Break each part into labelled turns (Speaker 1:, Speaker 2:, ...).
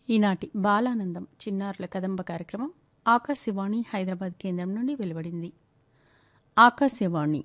Speaker 1: ఈనాటి బాలానందం చిన్నారుల కదంబ కార్యక్రమం ఆకాశవాణి హైదరాబాద్ కేంద్రం నుండి వెలువడింది. ఆకాశవాణి.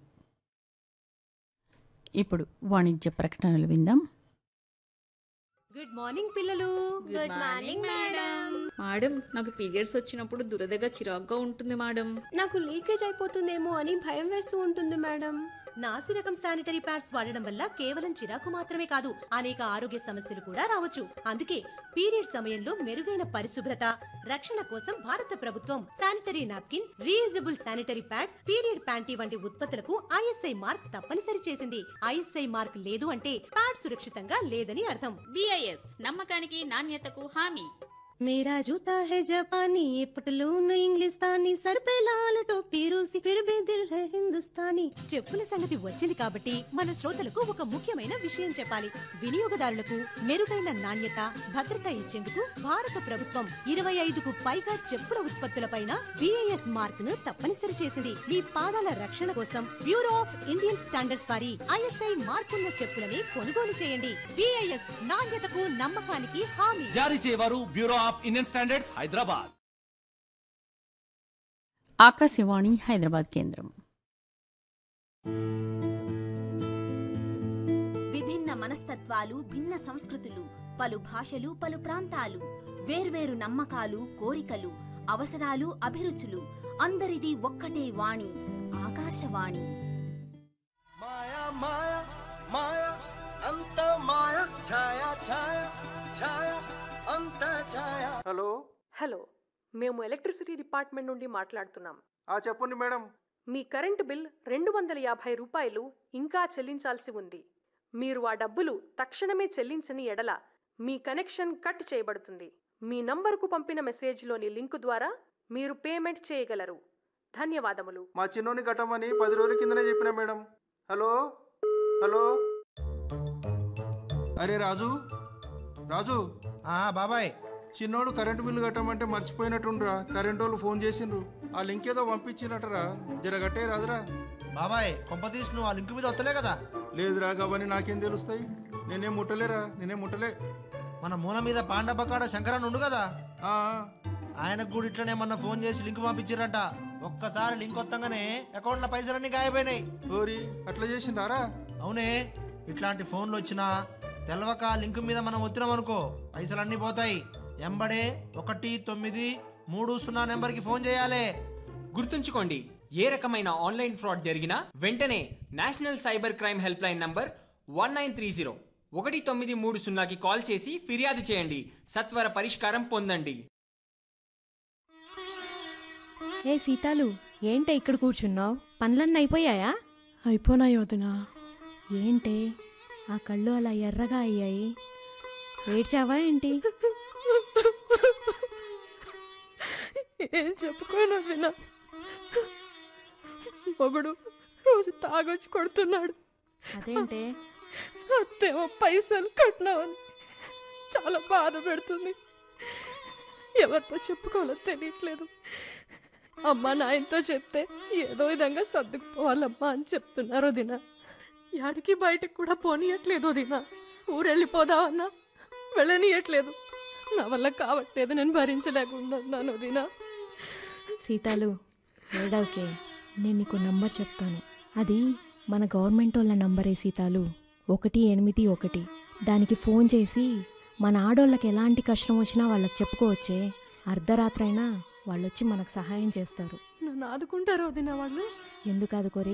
Speaker 1: ఇప్పుడు వాణిజ్య ప్రకటనలు విందాం.
Speaker 2: గుడ్ మార్నింగ్ పిల్లలు.
Speaker 3: Good morning madam.
Speaker 4: మేడం, నాకు పీరియడ్స్ వచ్చినప్పుడు దురదగా చిరాగ్గా ఉంటుంది మేడం.
Speaker 3: నాకు లీకేజ్ అయిపోతుందేమో అని భయం వేస్తూ ఉంటుంది మేడం.
Speaker 2: నాసి రకం శానిటరీ ప్యాడ్స్ వాడడం వల్ల కేవలం చిరాకు మాత్రమే కాదు, అనేక ఆరోగ్య సమస్యలు కూడా రావచ్చు. అందుకే పీరియడ్ సమయంలో మెరుగైన పరిశుభ్రత, రక్షణ కోసం భారత ప్రభుత్వం sanitary napkin, reusable sanitary pad, period panty వంటి ఉత్పత్తులకు ఐఎస్ఐ మార్క్ తప్పనిసరి చేసింది. ఐఎస్ఐ మార్క్ లేదు అంటే ప్యాడ్ సురక్షితంగా లేదని అర్థం.
Speaker 4: బిఐఎస్ నమ్మకానికి నాణ్యతకు హామీ.
Speaker 2: मेरा जूता है जापानी, ये पटलून इंग्लिस्तानी, सर पे लाल टोपी रूसी, फिर भी दिल है हिंदुस्तानी. చెప్పుల సంగతి వచ్చింది కాబట్టి మన శ్రోతలకు ఒక ముఖ్యమైన విషయం చెప్పాలి. వినియోగదారులకు మెరుగైన నాణ్యత, భద్రత ఇచ్చేందుకు భారత ప్రభుత్వం 25కు పైగా చెప్పుల ఉత్పత్తులపైన బిఐఎస్ మార్క్ ను తప్పనిసరి చేసింది. మీ పాదాల రక్షణ కోసం బ్యూరో ఆఫ్ ఇండియన్ స్టాండర్డ్స్ వారి ఐఎస్ఐ మార్కున్న చెప్పులని కొనుగోలు చేయండి. బిఐఎస్ నాణ్యతకు నమ్మకానికి హామీ.
Speaker 5: జారీ చేయవారు bureau of Indian standards, Hyderabad.
Speaker 1: Akashvani Hyderabad కేంద్రం.
Speaker 6: విభిన్న మనస్తత్వాలు, భిన్న సంస్కృతులు, పలు భాషలు, పలు ప్రాంతాలు, వేర్వేరు నమ్మకాలు, కోరికలు, అవసరాలు, అభిరుచులు, అందరిది ఒక్కటే వాణి, ఆకాశవాణి.
Speaker 7: మాయా మాయా మాయా అంత మాయా, ఛాయా ఛాయా ఛాయా అంత ఛాయా.
Speaker 8: హలో, మేము ఎలక్ట్రిసిటీ డిపార్ట్మెంట్ నుండి మాట్లాడుతున్నాం.
Speaker 9: చెప్పండి మేడం.
Speaker 8: మీ కరెంటు బిల్ 250 రూపాయలు ఇంకా చెల్లించాల్సి ఉంది. మీరు ఆ డబ్బులు తక్షణమే చెల్లించని ఎడల మీ కనెక్షన్ కట్ చేయబడుతుంది. మీ నంబరుకు పంపిన మెసేజ్లోని లింకు ద్వారా మీరు పేమెంట్ చేయగలరు. ధన్యవాదములు.
Speaker 9: మా చిన్నోని కట్టమని 10 రోజుల కిందనే చెప్పిన మేడం. Hello hello. అరే రాజు, రాజు.
Speaker 10: బాబాయ్,
Speaker 9: చిన్నోడు కరెంటు బిల్లు కట్టమంటే మర్చిపోయినట్టుండ్రా. కరెంటు వాళ్ళు ఫోన్ చేసిండ్రు. ఆ లింక్ ఏదో పంపించినట్టరా, జరగట్టే రాదురా.
Speaker 10: బాబాయ్ కొంపతీసి నువ్వు ఆ లింక్ మీద వస్తలే కదా?
Speaker 9: లేదురా, గవని నాకేం తెలుస్తాయి. నేనేం ముట్టలేరా, ముట్టలే.
Speaker 10: మన మూల మీద పాండపకాడ శంకరన్ ఉండు కదా,
Speaker 9: ఆ
Speaker 10: ఆయనకు కూడా ఇట్లనే మొన్న ఫోన్ చేసి లింక్ పంపించారంట. ఒక్కసారి లింక్ వస్తాగానే అకౌంట్లో పైసలన్నీ గాయపోయినాయి.
Speaker 9: ఓరి, అట్లా చేసిండారా?
Speaker 10: అవునే, ఇట్లాంటి ఫోన్లు వచ్చినా తెలవక లింక్ మీద మనం వచ్చినాం అనుకో, పైసలన్నీ పోతాయి. ఎంబడే 1930 నెంబర్కి ఫోన్ చేయాలి.
Speaker 11: గుర్తుంచుకోండి, ఏ రకమైన ఆన్లైన్ ఫ్రాడ్ జరిగినా వెంటనే national cyber crime help line number 1930 1930కి call చేసి ఫిర్యాదు చేయండి. సత్వర పరిష్కారం పొందండి.
Speaker 12: ఏ సీతాలు, ఏంటే ఇక్కడ కూర్చున్నావు? పనులన్నీ అయిపోయాయా?
Speaker 13: అయిపోనాయి వదినా.
Speaker 12: ఏంటే ఆ కళ్ళు అలా ఎర్రగా అయ్యాయి? ఏడ్చావా ఏంటి?
Speaker 13: ఏం చెప్పుకోను వదినా. మొగుడు రోజు తాగొచ్చి కొడుతున్నాడు.
Speaker 12: అదేంటే?
Speaker 13: అత్తేమో పైసలు కట్టినావని చాలా బాధ పెడుతుంది. ఎవరితో చెప్పుకోవాలో తెలియట్లేదు. అమ్మ నాయనతో చెప్తే ఏదో విధంగా సర్దుకుపోవాలమ్మా అని చెప్తున్నారు వదినా. యాడికి బయటకు కూడా పోనీయట్లేదు వదినా. ఊరెళ్ళిపోదామన్నా వెళ్ళనీయట్లేదు. నా వల్ల కావట్లేదు, నేను భరించలేకున్నాను వదినా.
Speaker 12: సీతాలు, ఏడవకే, నేను నీకు నంబర్ చెప్తాను. అది మన గవర్నమెంట్ వాళ్ళ నంబరే సీతాలు, 181. దానికి ఫోన్ చేసి మన ఆడోళ్ళకి ఎలాంటి కష్టం వచ్చినా వాళ్ళకి చెప్పుకోవచ్చే. అర్ధరాత్రైనా వాళ్ళొచ్చి మనకు సహాయం చేస్తారు.
Speaker 13: నన్ను ఆదుకుంటారు వదినా వాళ్ళు.
Speaker 12: ఎందుకు ఆదుకోరే?